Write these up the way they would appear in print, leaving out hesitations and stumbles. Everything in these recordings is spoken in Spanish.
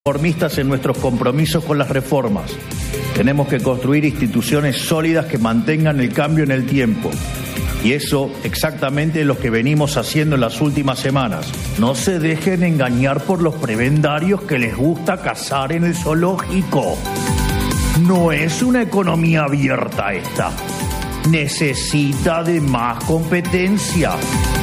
Conformistas en nuestros compromisos con las reformas. Tenemos que construir instituciones sólidas que mantengan el cambio en el tiempo. Y eso exactamente es lo que venimos haciendo en las últimas semanas. No se dejen engañar por los prebendarios que les gusta cazar en el zoológico. No es una economía abierta esta. Necesita de más competencia.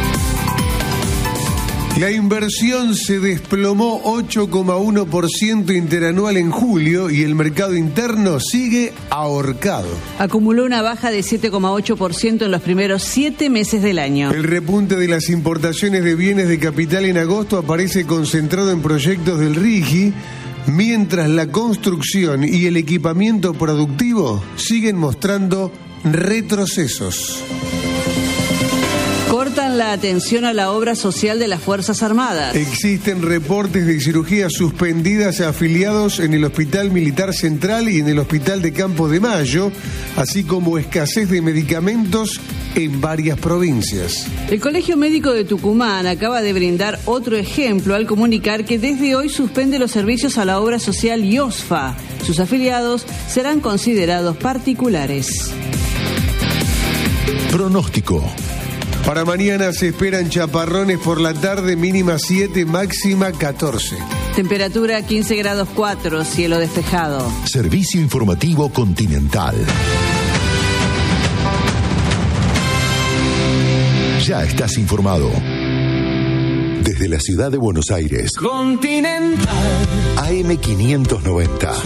La inversión se desplomó 8,1% interanual en julio y el mercado interno sigue ahorcado. Acumuló una baja de 7,8% en los primeros 7 meses del año. El repunte de las importaciones de bienes de capital en agosto aparece concentrado en proyectos del RIGI, mientras la construcción y el equipamiento productivo siguen mostrando retrocesos. Cortan la atención a la obra social de las Fuerzas Armadas. Existen reportes de cirugías suspendidas a afiliados en el Hospital Militar Central y en el Hospital de Campo de Mayo, así como escasez de medicamentos en varias provincias. El Colegio Médico de Tucumán acaba de brindar otro ejemplo al comunicar que desde hoy suspende los servicios a la obra social IOSFA. Sus afiliados serán considerados particulares. Pronóstico. Para mañana se esperan chaparrones por la tarde, mínima 7, máxima 14. Temperatura 15 grados 4, cielo despejado. Servicio informativo Continental. Ya estás informado. Desde la ciudad de Buenos Aires. Continental. AM590.